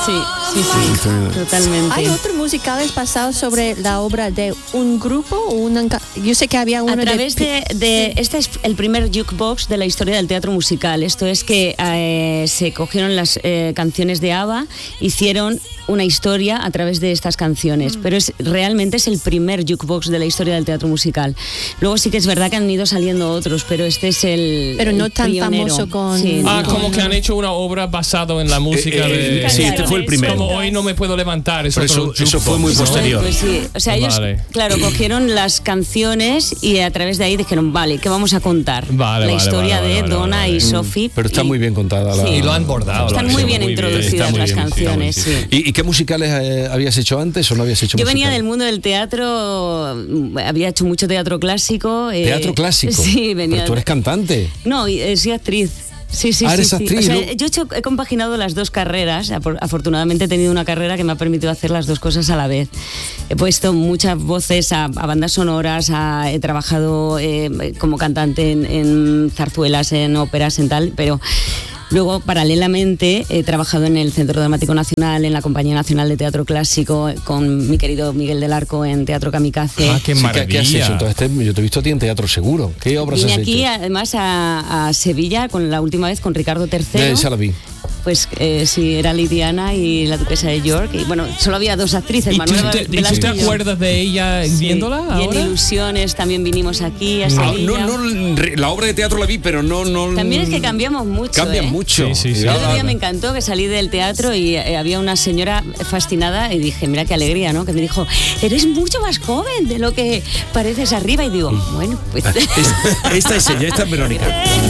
Sí, totalmente. ¿Hay otros musicales basados sobre la obra de un grupo o una? Yo sé que había uno a través de este es el primer jukebox de la historia del teatro musical. Esto es que se cogieron las canciones de ABBA, hicieron una historia a través de estas canciones, pero realmente es el primer jukebox de la historia del teatro musical. Luego sí que es verdad que han ido saliendo otros, pero este es pero no tan pionero. famoso con... Sí, como que han hecho una obra basada en la música de... Sí, este fue el primero. Como Hoy no me puedo levantar. Eso fue muy posterior. Pues sí, o sea, ellos, claro, cogieron las canciones y a través de ahí dijeron, vale, ¿qué vamos a contar? La historia de Donna y Sophie. Pero está muy bien contada. Y lo han bordado. Están muy bien introducidas las canciones, sí. ¿Y qué musicales habías hecho antes o no habías hecho? Yo venía del mundo del teatro, había hecho mucho teatro clásico. ¿Teatro clásico? Sí, venía. ¿Pero tú eres cantante? No, soy actriz. Sí. ¿Eres actriz? O sea, yo he compaginado las dos carreras. Afortunadamente he tenido una carrera que me ha permitido hacer las dos cosas a la vez. He puesto muchas voces a bandas sonoras, he trabajado como cantante en zarzuelas, en óperas, en tal, pero... Luego, paralelamente, he trabajado en el Centro Dramático Nacional, en la Compañía Nacional de Teatro Clásico, con mi querido Miguel del Arco en Teatro Kamikaze. ¡Qué maravilla! ¿Qué has hecho? Entonces, yo te he visto a ti en Teatro Seguro. ¿Qué obras has hecho? Vine aquí, además, a Sevilla, la última vez con Ricardo III. Esa la vi. Pues sí, era Lidiana y la Duquesa de York. Y bueno, solo había dos actrices. ¿Y tú te acuerdas de ella viéndola ahora? Y en Ilusiones también vinimos aquí a Sevilla. La obra de teatro la vi, pero no... También es que cambiamos mucho. Cambian mucho. Sí. El otro día me encantó que salí del teatro y había una señora fascinada y dije, mira qué alegría, ¿no? Que me dijo, eres mucho más joven de lo que pareces arriba. Y digo, bueno, pues... Esta es ella, esta es Verónica.